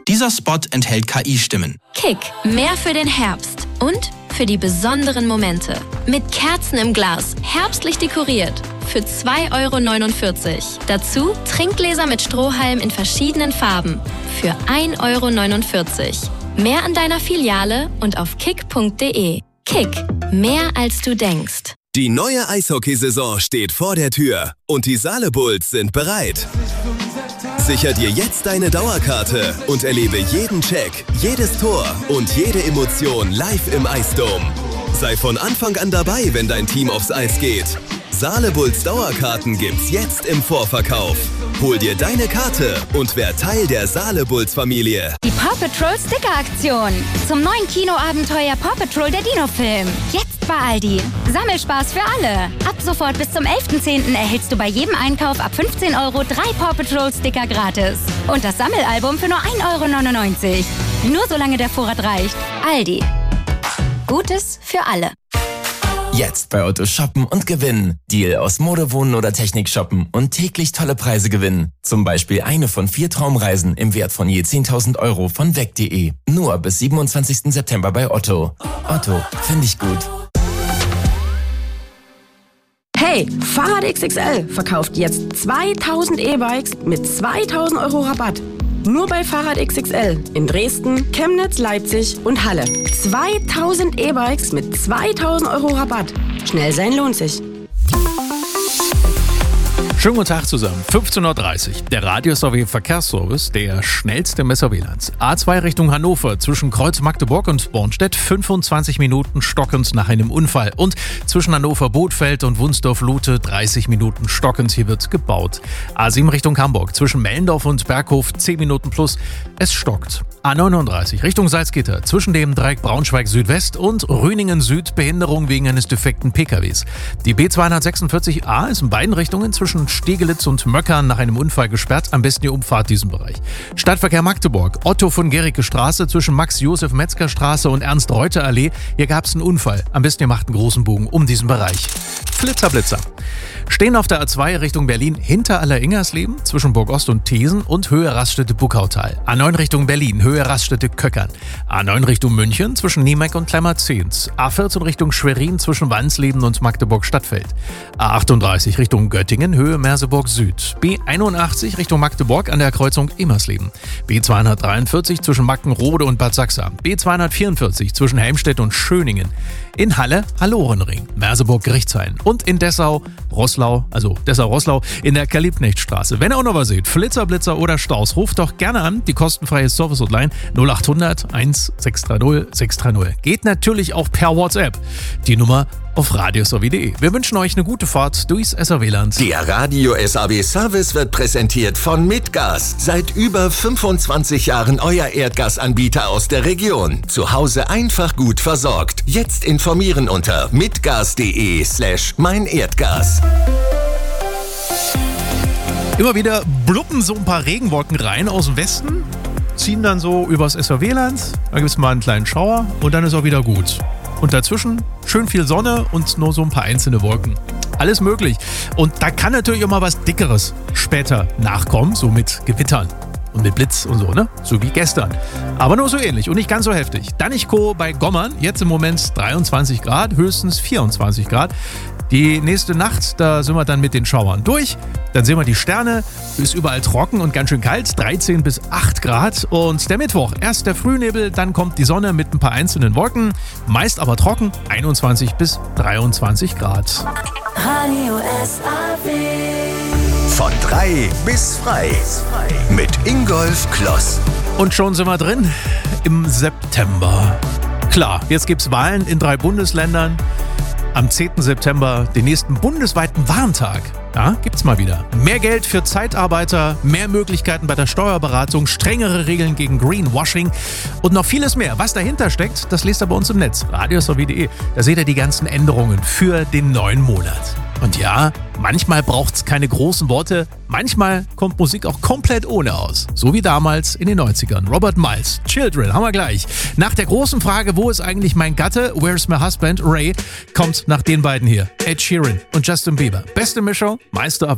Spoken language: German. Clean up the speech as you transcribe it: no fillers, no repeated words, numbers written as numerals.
Dieser Spot enthält KI-Stimmen. Kick, mehr für den Herbst und für die besonderen Momente. Mit Kerzen im Glas, herbstlich dekoriert. Für 2,49 €. Dazu Trinkgläser mit Strohhalm in verschiedenen Farben. Für 1,49 €. Mehr an deiner Filiale und auf kick.de. Kick, mehr als du denkst. Die neue Eishockeysaison steht vor der Tür und die Saale Bulls sind bereit. Sicher dir jetzt deine Dauerkarte und erlebe jeden Check, jedes Tor und jede Emotion live im Eisdom. Sei von Anfang an dabei, wenn dein Team aufs Eis geht. Saale Bulls Dauerkarten gibt's jetzt im Vorverkauf. Hol dir deine Karte und werd Teil der Saale Bulls Familie. Die Paw Patrol Sticker Aktion. Zum neuen Kinoabenteuer Paw Patrol der Dino-Film. Jetzt bei Aldi. Sammelspaß für alle. Ab sofort bis zum 11.10. erhältst du bei jedem Einkauf ab 15 € 3 Paw Patrol Sticker gratis. Und das Sammelalbum für nur 1,99 €. Nur solange der Vorrat reicht. Aldi. Gutes für alle. Jetzt bei Otto shoppen und gewinnen. Deal aus Mode, Wohnen oder Technik shoppen und täglich tolle Preise gewinnen. Zum Beispiel eine von 4 Traumreisen im Wert von je 10.000 € von weg.de. Nur bis 27. September bei Otto. Otto, finde ich gut. Hey, Fahrrad XXL verkauft jetzt 2000 E-Bikes mit 2000 € Rabatt. Nur bei Fahrrad XXL in Dresden, Chemnitz, Leipzig und Halle. 2000 E-Bikes mit 2000 € Rabatt. Schnell sein lohnt sich. Schönen guten Tag zusammen. 15:30 Uhr. Der Radio-SRW Verkehrsservice, der schnellste Messer WLANs. A2 Richtung Hannover zwischen Kreuz Magdeburg und Bornstedt 25 Minuten stockend nach einem Unfall. Und zwischen Hannover-Bothfeld und Wunsdorf-Lute 30 Minuten stockend. Hier wird gebaut. A7 Richtung Hamburg zwischen Mellendorf und Berghof 10 Minuten plus. Es stockt. A39 Richtung Salzgitter zwischen dem Dreieck Braunschweig Südwest und Rüningen Süd Behinderung wegen eines defekten PKWs. Die B246A ist in beiden Richtungen zwischen Stegelitz und Möckern nach einem Unfall gesperrt. Am besten die Umfahrt diesen Bereich. Stadtverkehr Magdeburg. Otto von Gericke Straße zwischen Max-Josef-Metzger-Straße und Ernst-Reuter-Allee. Hier gab es einen Unfall. Am besten ihr macht einen großen Bogen um diesen Bereich. Blitzer. Stehen auf der A2 Richtung Berlin hinter Aller-Ingersleben zwischen Burgost und Thesen und Höhe Raststätte-Buckautal. A9 Richtung Berlin, Höhe Raststätte-Köckern. A9 Richtung München zwischen Niemeck und Klemmer-Zehns. A14 Richtung Schwerin zwischen Wansleben und Magdeburg-Stadtfeld. A38 Richtung Göttingen, Höhe Merseburg Süd. B81 Richtung Magdeburg an der Kreuzung Emersleben. B243 zwischen Mackenrode und Bad Sachsa. B244 zwischen Helmstedt und Schöningen. In Halle, Hallorenring, Merseburg-Gerichtshain. Und in Dessau-Roßlau in der Karl-Liebknecht-Straße. Wenn ihr auch noch was seht, Blitzer oder Staus, ruft doch gerne an. Die kostenfreie Service-Hotline 0800 1630 630. Geht natürlich auch per WhatsApp. Die Nummer auf radio-srw.de. Wir wünschen euch eine gute Fahrt durchs SRW-Land. Der Radio-SAW-Service wird präsentiert von Mitgas. Seit über 25 Jahren euer Erdgasanbieter aus der Region. Zu Hause einfach gut versorgt. Jetzt informieren unter mitgas.de/meinerdgas. Immer wieder bluppen so ein paar Regenwolken rein aus dem Westen, ziehen dann so übers SRW-Land, dann gibt es mal einen kleinen Schauer und dann ist auch wieder gut. Und dazwischen schön viel Sonne und nur so ein paar einzelne Wolken. Alles möglich. Und da kann natürlich immer was Dickeres später nachkommen, so mit Gewittern und mit Blitz und so, ne? So wie gestern. Aber nur so ähnlich und nicht ganz so heftig. Danichko bei Gommern, jetzt im Moment 23 Grad, höchstens 24 Grad. Die nächste Nacht, da sind wir dann mit den Schauern durch. Dann sehen wir die Sterne, ist überall trocken und ganz schön kalt, 13 bis 8 Grad. Und der Mittwoch, erst der Frühnebel, dann kommt die Sonne mit ein paar einzelnen Wolken, meist aber trocken, 21 bis 23 Grad. Radio SAW. Von 3 bis frei. Mit Ingolf Kloss. Und schon sind wir drin im September. Klar, jetzt gibt's Wahlen in 3 Bundesländern. Am 10. September den nächsten bundesweiten Warntag. Ja, gibt's mal wieder. Mehr Geld für Zeitarbeiter, mehr Möglichkeiten bei der Steuerberatung, strengere Regeln gegen Greenwashing und noch vieles mehr. Was dahinter steckt, das lest ihr bei uns im Netz. radio-srw.de. Da seht ihr die ganzen Änderungen für den neuen Monat. Und ja, manchmal braucht's keine großen Worte, manchmal kommt Musik auch komplett ohne aus. So wie damals in den 90ern. Robert Miles, Children, haben wir gleich. Nach der großen Frage, wo ist eigentlich mein Gatte, Where's my husband, Ray, kommt nach den beiden hier. Ed Sheeran und Justin Bieber. Beste Mischung, Meister ab